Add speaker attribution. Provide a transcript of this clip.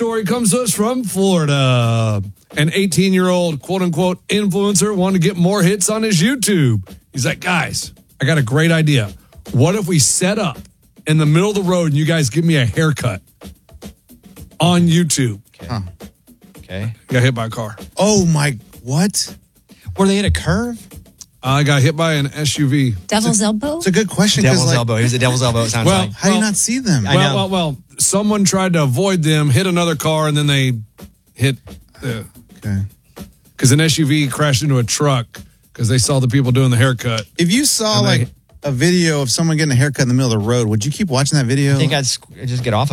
Speaker 1: story comes to us from Florida. An 18-year-old quote-unquote influencer wanted to get more hits on his YouTube. He's like, guys, I got a great idea. What if we set up in the middle of the road and you guys give me a haircut on YouTube?
Speaker 2: Okay.
Speaker 1: Got hit by a car.
Speaker 3: Oh, my, what?
Speaker 2: Were they in a curve?
Speaker 1: I got hit by an SUV.
Speaker 4: Devil's elbow?
Speaker 3: It's a good question.
Speaker 2: Devil's elbow. Here's a devil's elbow, it sounds like.
Speaker 3: How do you not see them?
Speaker 2: I know.
Speaker 1: Well, someone tried to avoid them, hit another car, and then they hit...
Speaker 3: Okay.
Speaker 1: Because an SUV crashed into a truck because they saw the people doing the haircut.
Speaker 3: If you saw, like, a video of someone getting a haircut in the middle of the road, would you keep watching that video?
Speaker 2: I think I'd just get off of it.